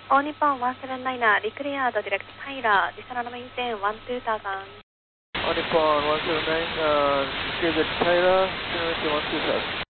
All Nippon 179er, declared direct Tyler, descend maintain 12000. All Nippon 179, scheduled Tyler, 12000.